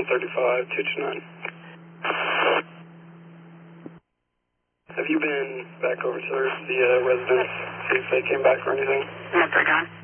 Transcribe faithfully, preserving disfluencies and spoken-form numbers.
one thirty-five, two two nine. Have you been back over to the uh, residence, see if they came back or anything? one thirty-nine.